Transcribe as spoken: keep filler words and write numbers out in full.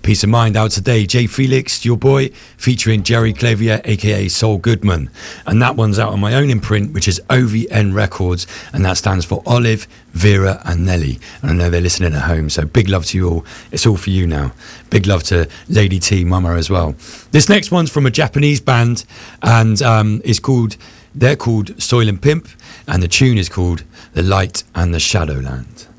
Peace of Mind out today. Jay Felix, your boy, featuring Jerry Clavier, aka Saul Goodman. And that one's out on my own imprint, which is O V N Records, and that stands for Olive, Vera and Nelly. And I know they're listening at home, so big love to you all. It's all for you now. Big love to Lady T, Mama as well. This next one's from a Japanese band, and um, is called, they're called Soil and Pimp, and the tune is called The Light and the Shadowland.